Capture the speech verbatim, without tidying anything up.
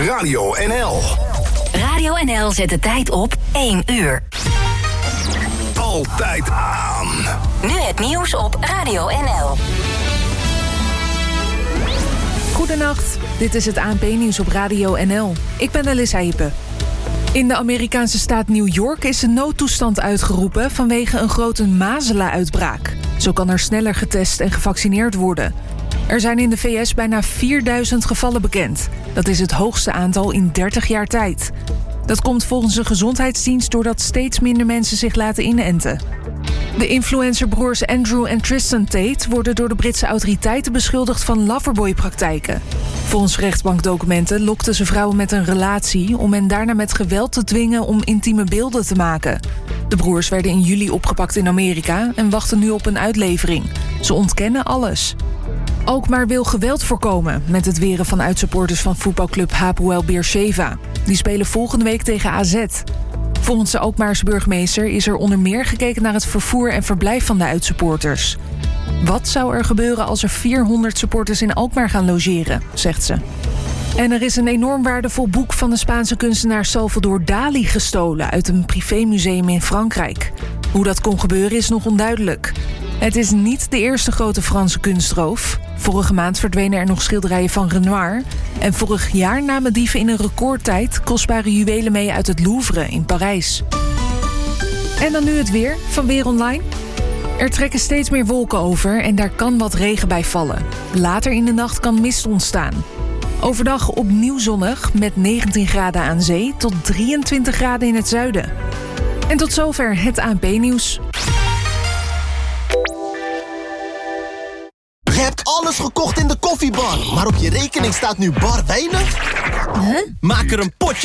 Radio N L. Radio N L zet de tijd op één uur. Altijd aan. Nu het nieuws op Radio N L. Goedenacht, dit is het A N P-nieuws op Radio N L. Ik ben Elissa Hippe. In de Amerikaanse staat New York is een noodtoestand uitgeroepen vanwege een grote mazelenuitbraak. Zo kan er sneller getest en gevaccineerd worden. Er zijn in de V S bijna vierduizend gevallen bekend. Dat is het hoogste aantal in dertig jaar tijd. Dat komt volgens de gezondheidsdienst doordat steeds minder mensen zich laten inenten. De influencerbroers Andrew en Tristan Tate worden door de Britse autoriteiten beschuldigd van loverboy-praktijken. Volgens rechtbankdocumenten lokten ze vrouwen met een relatie om hen daarna met geweld te dwingen om intieme beelden te maken. De broers werden in juli opgepakt in Amerika en wachten nu op een uitlevering. Ze ontkennen alles. Alkmaar wil geweld voorkomen met het weren van uitsupporters van voetbalclub Hapoel Beersheva. Die spelen volgende week tegen A Z. Volgens de Alkmaarse burgemeester is er onder meer gekeken naar het vervoer en verblijf van de uitsupporters. Wat zou er gebeuren als er vierhonderd supporters in Alkmaar gaan logeren, zegt ze. En er is een enorm waardevol boek van de Spaanse kunstenaar Salvador Dali gestolen uit een privémuseum in Frankrijk. Hoe dat kon gebeuren is nog onduidelijk. Het is niet de eerste grote Franse kunstroof. Vorige maand verdwenen er nog schilderijen van Renoir. En vorig jaar namen dieven in een recordtijd kostbare juwelen mee uit het Louvre in Parijs. En dan nu het weer van Weer Online. Er trekken steeds meer wolken over en daar kan wat regen bij vallen. Later in de nacht kan mist ontstaan. Overdag opnieuw zonnig met negentien graden aan zee tot drieëntwintig graden in het zuiden. En tot zover het A N P-nieuws. Je hebt alles gekocht in de koffiebar, maar op je rekening staat nu bar weinig? Huh? Maak er een potje